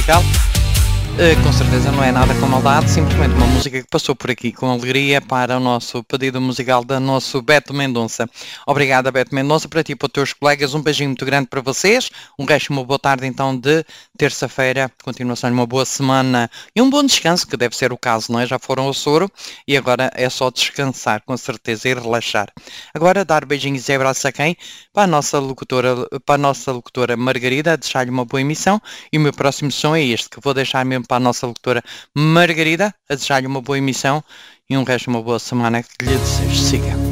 musical. Com certeza não é nada com maldade, simplesmente uma música que passou por aqui com alegria para o nosso pedido musical da nosso Beto Mendonça. Obrigada, Beto Mendonça, para ti e para os teus colegas, um beijinho muito grande para vocês, um resto de uma boa tarde então de terça-feira, continuação de uma boa semana e um bom descanso, que deve ser o caso, não é? Já foram ao soro e agora é só descansar, com certeza, e relaxar. Agora dar beijinhos e abraços a quem? Para a nossa locutora Margarida, deixar-lhe uma boa emissão, e o meu próximo som é este, que vou deixar mesmo para a nossa locutora Margarida, a desejar-lhe uma boa emissão e um resto de uma boa semana que lhe desejo. Siga.